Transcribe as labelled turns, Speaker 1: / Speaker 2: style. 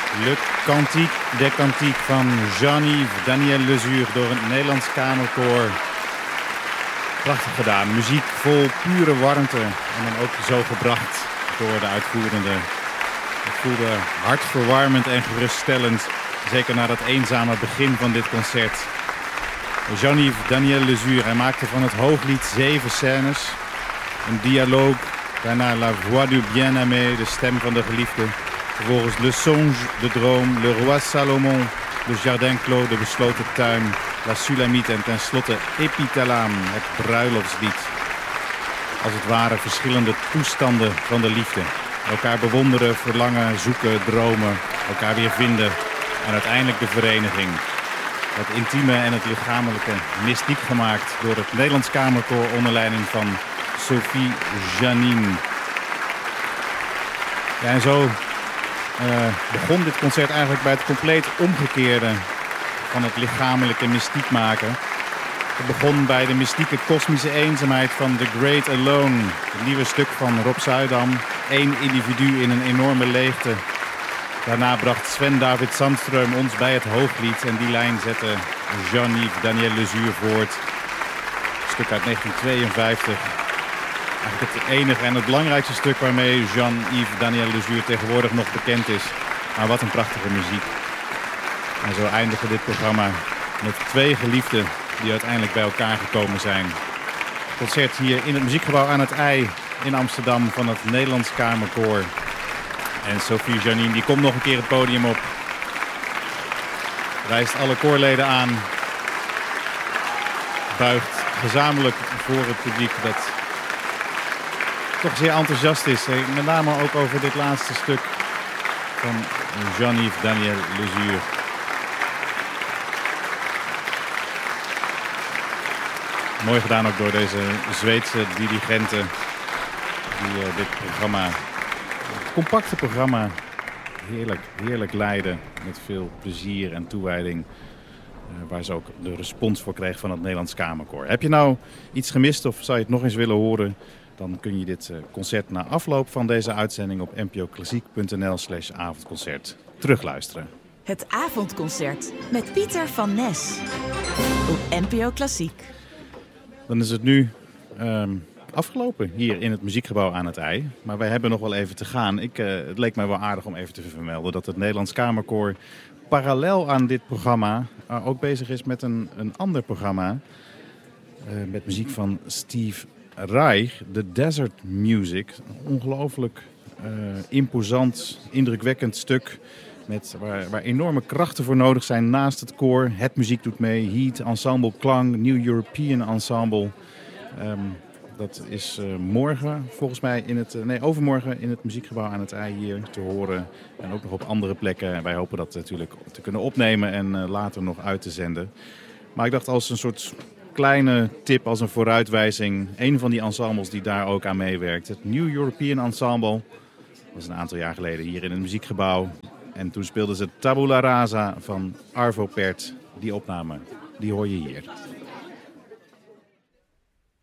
Speaker 1: Le Cantique des Cantiques van Jean-Yves Daniel Lezour door het Nederlands Kamerkoor. Prachtig gedaan. Muziek vol pure warmte en dan ook zo gebracht door de uitvoerende. Het voelde hartverwarmend en geruststellend. Zeker na dat eenzame begin van dit concert. Jean-Yves Daniel Lezour, hij maakte van het Hooglied 7 scènes. Een dialoog, daarna La Voix du Bien-Aimé, de stem van de geliefde. Vervolgens Le Songe, de droom, Le Roi Salomon, Le Jardin Clos, de besloten tuin, La Sulamite en tenslotte Epithalame, het bruiloftslied. Als het ware verschillende toestanden van de liefde. Elkaar bewonderen, verlangen, zoeken, dromen, elkaar weer vinden en uiteindelijk de vereniging. Het intieme en het lichamelijke mystiek gemaakt door het Nederlands Kamerkoor onder leiding van Sophie Janine. Ja, en zo begon dit concert eigenlijk bij het compleet omgekeerde van het lichamelijke mystiek maken. Het begon bij de mystieke kosmische eenzaamheid van The Great Alone. Het nieuwe stuk van Rob Zuidam. 1 individu in een enorme leegte. Daarna bracht Sven David Sandström ons bij het Hooglied. En die lijn zette Jean-Yves Daniel Lezour voort. Een stuk uit 1952. Eigenlijk het enige en het belangrijkste stuk waarmee Jean-Yves Daniel Lezour tegenwoordig nog bekend is. Maar wat een prachtige muziek. En zo eindigde dit programma met 2 geliefden die uiteindelijk bij elkaar gekomen zijn. Concert hier in het Muziekgebouw aan het IJ in Amsterdam van het Nederlands Kamerkoor. En Sophie Janine die komt nog een keer het podium op. Wijst alle koorleden aan. Buigt gezamenlijk voor het publiek dat toch zeer enthousiast is. Met name ook over dit laatste stuk van Jean-Yves Daniel Lezour. Mooi gedaan ook door deze Zweedse dirigenten die dit programma, het compacte programma, heerlijk leiden. Met veel plezier en toewijding. Waar ze ook de respons voor kreeg van het Nederlands Kamerkoor. Heb je nou iets gemist of zou je het nog eens willen horen? Dan kun je dit concert na afloop van deze uitzending op npoklassiek.nl/avondconcert terugluisteren.
Speaker 2: Het avondconcert met Pieter van Nes op NPO Klassiek.
Speaker 1: Dan is het nu afgelopen hier in het Muziekgebouw aan het IJ. Maar wij hebben nog wel even te gaan. Het leek mij wel aardig om even te vermelden dat het Nederlands Kamerkoor parallel aan dit programma ook bezig is met een ander programma. Met muziek van Steve Reich, The Desert Music. Een ongelooflijk imposant, indrukwekkend stuk. Waar enorme krachten voor nodig zijn naast het koor. Het muziek doet mee, Heat, Ensemble Klang, New European Ensemble. Dat is morgen volgens mij overmorgen in het Muziekgebouw aan het IJ hier te horen. En ook nog op andere plekken. En wij hopen dat natuurlijk te kunnen opnemen en later nog uit te zenden. Maar ik dacht als een soort kleine tip, als een vooruitwijzing. Een van die ensembles die daar ook aan meewerkt. Het New European Ensemble. Dat was een aantal jaar geleden hier in het Muziekgebouw. En toen speelden ze Tabula Rasa van Arvo Pärt. Die opname, die hoor je hier.